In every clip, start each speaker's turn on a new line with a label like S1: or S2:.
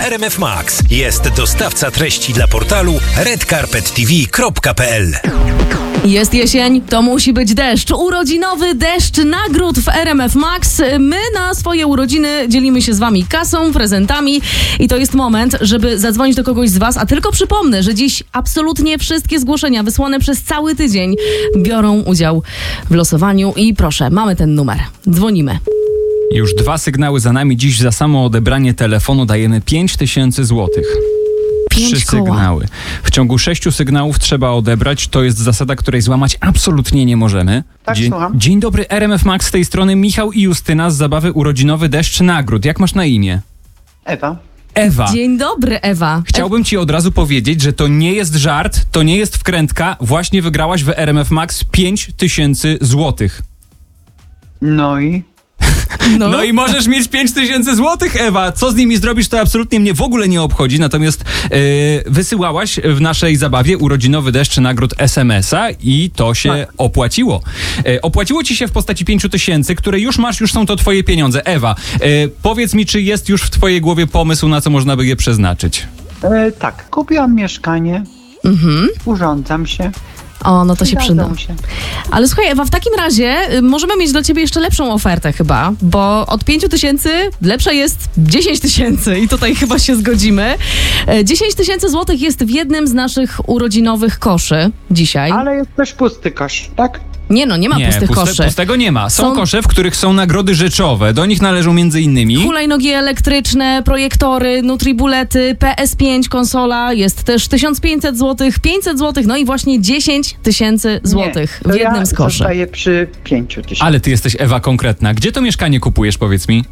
S1: RMF Max. Jest dostawca treści dla portalu redcarpettv.pl.
S2: Jest jesień, to musi być deszcz. Urodzinowy deszcz nagród w RMF Max. My na swoje urodziny dzielimy się z wami kasą, prezentami i to jest moment, żeby zadzwonić do kogoś z was. A tylko przypomnę, że dziś absolutnie wszystkie zgłoszenia wysłane przez cały tydzień biorą udział w losowaniu i proszę, mamy ten numer. Dzwonimy.
S3: Już 2 sygnały za nami. Dziś za samo odebranie telefonu dajemy 5000 złotych. 3 sygnały. W ciągu 6 sygnałów trzeba odebrać. To jest zasada, której złamać absolutnie nie możemy.
S4: Tak, słucham.
S3: Dzień dobry, RMF Max, z tej strony Michał i Justyna z zabawy urodzinowy Deszcz Nagród. Jak masz na imię?
S4: Ewa.
S2: Dzień dobry, Ewa.
S3: Chciałbym ci od razu powiedzieć, że to nie jest żart, to nie jest wkrętka. Właśnie wygrałaś w RMF Max 5000 złotych. No i możesz mieć 5000 złotych, Ewa. Co z nimi zrobisz, to absolutnie mnie w ogóle nie obchodzi. Natomiast wysyłałaś w naszej zabawie urodzinowy deszcz nagród SMS-a i to się opłaciło. Opłaciło ci się w postaci 5000, które już masz, już są to twoje pieniądze. Ewa, powiedz mi, czy jest już w twojej głowie pomysł, na co można by je przeznaczyć?
S4: Tak, kupiłam mieszkanie, urządzam się.
S2: O, no to się przyda.
S4: Zgadzam się.
S2: Ale słuchaj, Ewa, w takim razie możemy mieć dla ciebie jeszcze lepszą ofertę chyba, bo od 5000 lepsza jest 10 000 i tutaj chyba się zgodzimy. 10 000 złotych jest w jednym z naszych urodzinowych koszy dzisiaj.
S4: Ale jest też pusty kosz, tak?
S2: Nie ma pustych koszy.
S3: Pustego nie ma. Są kosze, w których są nagrody rzeczowe. Do nich należą m.in.
S2: hulajnogi elektryczne, projektory, nutribulety, PS5 konsola, jest też 1500 zł, 500 zł, no i właśnie 10 000 złotych w jednym z koszy.
S4: Zostaję przy 5000.
S3: Ale ty jesteś, Ewa, konkretna. Gdzie to mieszkanie kupujesz, powiedz mi?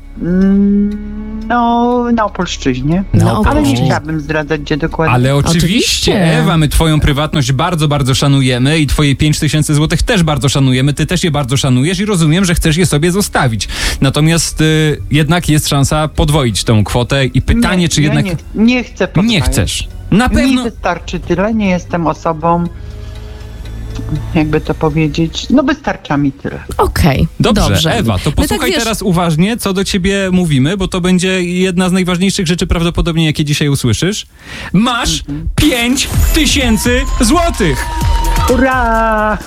S4: Na Opolszczyźnie.
S2: No,
S4: Ale nie chciałabym zdradzać, gdzie dokładnie.
S3: Ale oczywiście, Ewa, my twoją prywatność bardzo, bardzo szanujemy i twoje 5000 złotych też bardzo szanujemy. Ty też je bardzo szanujesz i rozumiem, że chcesz je sobie zostawić. Natomiast jednak jest szansa podwoić tą kwotę i pytanie, czy jednak...
S4: Nie chcę podwajać.
S3: Nie chcesz. Na pewno...
S4: Mi wystarczy tyle, nie jestem osobą, jakby to powiedzieć, wystarcza mi tyle.
S2: Okej,
S3: Dobrze, Ewa, to posłuchaj
S2: tak,
S3: teraz uważnie, co do ciebie mówimy, bo to będzie jedna z najważniejszych rzeczy prawdopodobnie, jakie dzisiaj usłyszysz. Masz 5000 złotych!
S4: Ura!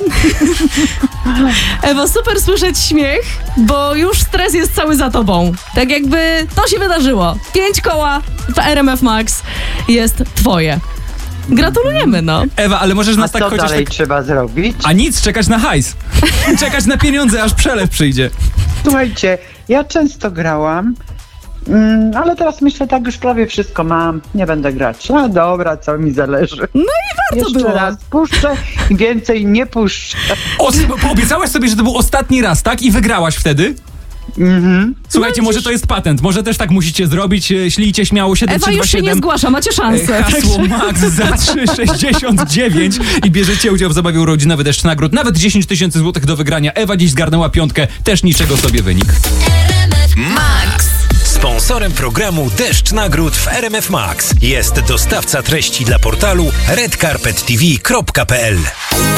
S2: Ewa, super słyszeć śmiech, bo już stres jest cały za tobą. Tak jakby to się wydarzyło. 5 koła w RMF Max jest twoje. Gratulujemy, no.
S3: Ewa, ale możesz nas
S4: A
S3: tak
S4: co
S3: chociaż...
S4: dalej trzeba zrobić?
S3: A nic, czekać na hajs. Czekać na pieniądze, aż przelew przyjdzie.
S4: Słuchajcie, ja często grałam, ale teraz myślę, tak już prawie wszystko mam, nie będę grać. A dobra, co mi zależy.
S2: No i warto
S4: Jeszcze
S2: było.
S4: raz puszczę i więcej nie puszczę.
S3: Obiecałaś sobie, że to był ostatni raz, tak? I wygrałaś wtedy? Słuchajcie, może to jest patent, może też tak musicie zrobić, ślijcie śmiało 7327.
S2: Ewa już się nie zgłasza, macie szansę.
S3: Hasło Max za 3,69 i bierzecie udział w zabawie urodzinowy deszcz nagród. Nawet 10 000 złotych do wygrania. Ewa dziś zgarnęła 5, też niczego sobie wynik.
S1: Max. Sponsorem programu Deszcz Nagród w RMF Max jest dostawca treści dla portalu redcarpettv.pl.